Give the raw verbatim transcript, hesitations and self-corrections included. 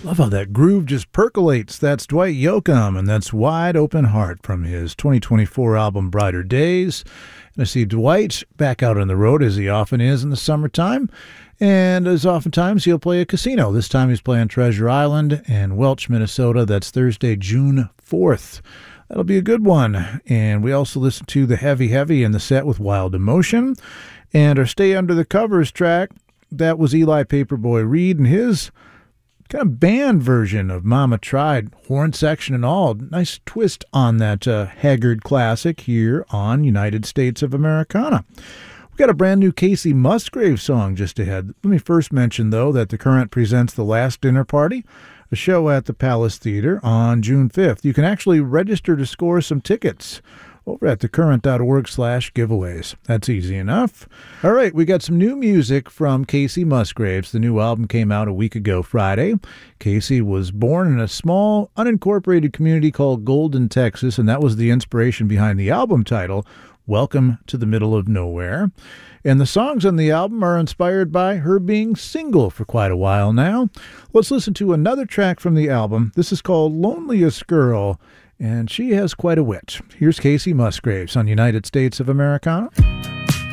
Love how that groove just percolates. That's Dwight Yoakam, and that's Wide Open Heart from his twenty twenty-four album Brighter Days. And I see Dwight back out on the road, as he often is in the summertime. And as oftentimes, he'll play a casino. This time he's playing Treasure Island in Welch, Minnesota. That's Thursday, June fourth. That'll be a good one. And we also listen to the Heavy Heavy in the set with Wild Emotion. And our Stay Under the Covers track, that was Eli Paperboy Reed and his kind of band version of Mama Tried, horn section and all. Nice twist on that uh, Haggard classic here on United States of Americana. We've got a brand new Casey Musgrave song just ahead. Let me first mention, though, that The Current presents The Last Dinner Party, a show at the Palace Theater on June fifth. You can actually register to score some tickets over at thecurrent.org slash giveaways. That's easy enough. All right, we got some new music from Casey Musgraves. The new album came out a week ago Friday. Casey was born in a small, unincorporated community called Golden, Texas, and that was the inspiration behind the album title, Welcome to the Middle of Nowhere. And the songs on the album are inspired by her being single for quite a while now. Let's listen to another track from the album. This is called Loneliest Girl, and she has quite a wit. Here's Casey Musgraves on United States of Americana.